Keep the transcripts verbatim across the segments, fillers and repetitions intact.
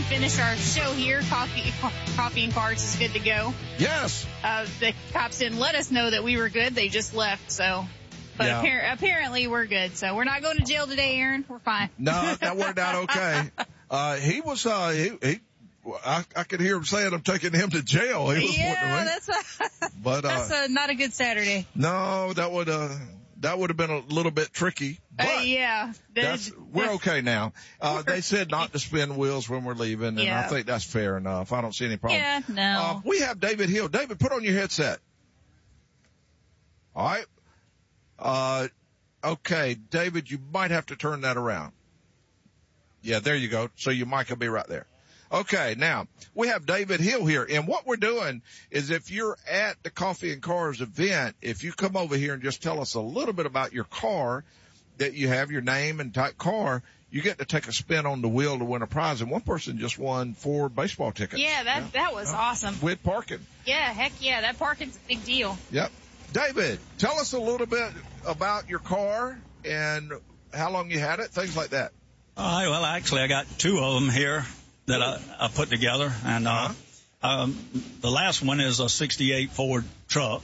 finish our show here. Coffee, coffee and cars is good to go. Yes. Uh, the cops didn't let us know that we were good. They just left, so. But Yeah. appar- apparently we're good. So we're not going to jail today, Aaron. We're fine. No, that worked out okay. Uh, he was, uh, he, he, I, I could hear him saying I'm taking him to jail. He was Yeah, that's a, but, uh, that's a, not a good Saturday. no, that would, uh, that would have been a little bit tricky. But Uh, yeah. that's, we're okay now. Uh, they said not to spin wheels when we're leaving, and Yeah. I think that's fair enough. I don't see any problem. Yeah, no. Uh, we have David Hill. David, put on your headset. All right. Uh, okay, David, you might have to turn that around. Yeah, there you go. So your mic will be right there. Okay, now, we have David Hill here, and what we're doing is if you're at the Coffee and Cars event, if you come over here and just tell us a little bit about your car, that you have your name and type car, you get to take a spin on the wheel to win a prize, and one person just won four baseball tickets. Yeah, that yeah. that was awesome. With parking. Yeah, heck yeah, that parking's a big deal. Yep. David, tell us a little bit about your car and how long you had it, things like that. All right, well, actually, I got two of them here that I, I put together, and uh, uh-huh. um, the last one is a sixty-eight Ford truck.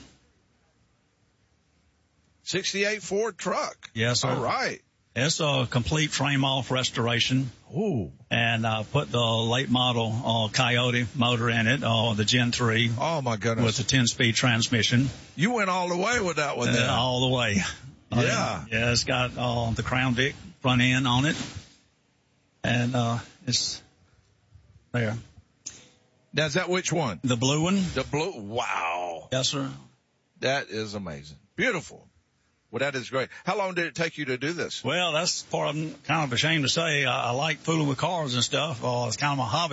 sixty-eight Ford truck. Yes, sir. All right. It's a complete frame-off restoration. Ooh. And I uh, put the late model uh, Coyote motor in it, uh, the Gen three. Oh, my goodness. With the ten-speed transmission. You went all the way with that one uh, then. All the way. Yeah. Uh, yeah, it's got uh, the Crown Vic front end on it. And uh, it's there. Now, is that which one? The blue one. The blue. Wow. Yes, sir. That is amazing. Beautiful. Well, that is great. How long did it take you to do this? Well, that's part I'm kind of ashamed to say. I, I like fooling with cars and stuff. Uh, it's kind of my hobby.